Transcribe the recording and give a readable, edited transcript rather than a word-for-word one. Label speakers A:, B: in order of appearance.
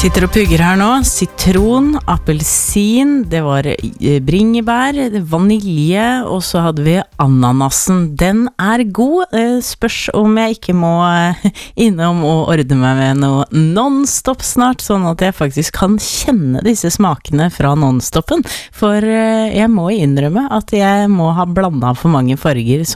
A: Sitter og pugger her nå. Sitron, appelsin, det var bringebær, vanilje, og så hadde vi ananasen. Den god. Spørs om jeg ikke må innom og ordne meg med noe non-stop snart, sånn at jeg faktisk kan kjenne disse smakene fra non-stoppen. For jeg må innrømme at jeg må ha blandet for mange farger,